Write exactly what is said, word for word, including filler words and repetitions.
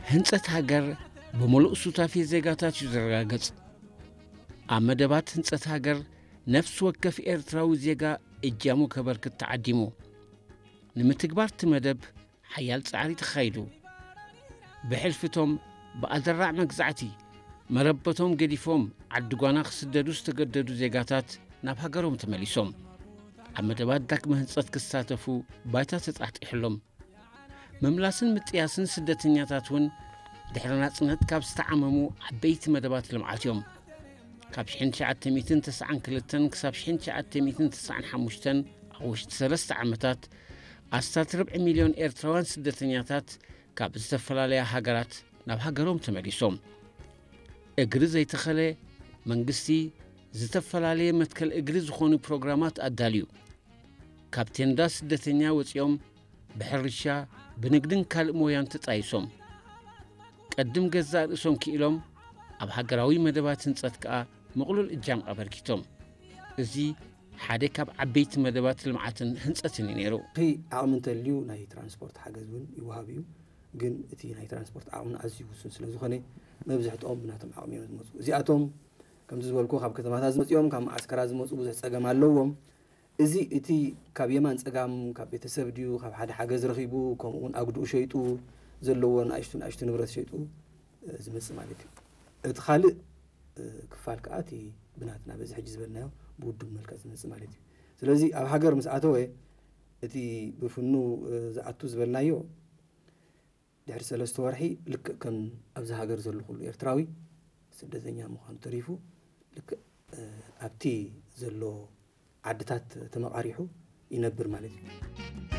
ህንጸት ሃገር በሙሉእ ሱታፊ ዜጋታት ይዘረጋገጽ አመደባት ህንጸት ሃገር ነፍስ ወከፍ ኤርትራዊ ዜጋ እጃሙ ከበርክት ተዓዲሙ ንምትግባር ትመደብ ሓያል ጻዕሪ ተኻይዱ ብሕልፍቶም በአደራዕ መግዛዕቲ መረበቶም ገዲፎም ዓድጓና ክስደዱ ዝተገደዱ ዜጋታት ናብ ሃገሮም ተመሊሶም አመደባት ዳግመ ህንጸት ክሳተፉ ባይታ ተጻሕጢሕሎም መምላስን ምጥያስን ስደተኛታትን ድሕረ ናጽነት ካብ ዝተዓመሙ ዓበይቲ መደባት ልምዓት እዮም ካብ ሺሕ ትሽዓተ ሚእትን ትስዓን ክልተን ክሳብ ሺሕ ትሽዓተ ሚእትን ትስዓን ሓሙሽተን ኣብ ውሽጢ ሰለስተ ዓመታት ኣስታት ርብዒ ሚልዮን ኤርትራውያን ስደተኛታት ካብ ዝተፈላለያ ሃገራት ናብ ሃገሮም ተመሊሶም እግሪ ዘይተኸለ መንግስቲ ዝተፈላለየ መትከል እግሪ ዝኾኑ ፕሮግራማት ኣዳልዩ ካብ ቴንዳ ስደተኛ ወፂኦም ብሕርሻ ብንግድን ካልእ ሞያን ተጻይሶም ቀድም ገዛእ ርእሶም ክኢሎም ኣብ ሃገራዊ መደባት ህንጸት ከኣ ምቕሉል እጃም ኣበርኪቶም እዚ ሓደ ካብ ዓበይቲ መደባት ልምዓትን ህንጸትን ነይሩ ኺ ዓቕሚ እንተልዩ ናይ ትራንስፖርት ሓገዝ እውን ይወሃብ እዩ ግን እቲ ናይ ትራንስፖርት ዓቕሚ ኣዝዩ ውሱን ስለ ዝኾነ መብዛሕትኦም ብናቶም ዓቕሚ እዮም ዝመፁ እዚኣቶም ከምዚ ዝበልኩ ካብ ከተማታት ዝመፅኦም ካብ ማዓስከራ ዝመፁ ብዙሕ ፀገም ኣለዎም እዚ እቲ ካብ የማን ፀጋም ካብ ቤተሰብ ድዩ ካብ ሓደ ሓገዝ ረኺቡ ከምኡ እውን ኣግድኡ ሸይጡ ዘለዎን ኣሽቱን ኣሽቱ ንብረት ሸይጡ ዝመፅእ ማለት እዩ እቲ ካልእ ክፋል ከዓ እቲ ብናትና በዚ ሕጂ ዝበልናዮ ብውዱብ መልክዕ ዝመፅእ ማለት እዩ ስለዚ ኣብ ሃገር ምስ ኣተወ እቲ ብፍኑ ዝኣቱ ዝበልናዮ ድሕሪ ሰለስተ ወርሒ ልክእ ከም ኣብዚ ሃገር ዘሎ ኩሉ ኤርትራዊ ስደተኛ ምዃኑ ተሪፉ ልክእ ኣብቲ ዘሎ ዓድታት ተመቃሪሑ ይነብር ማለት እዩ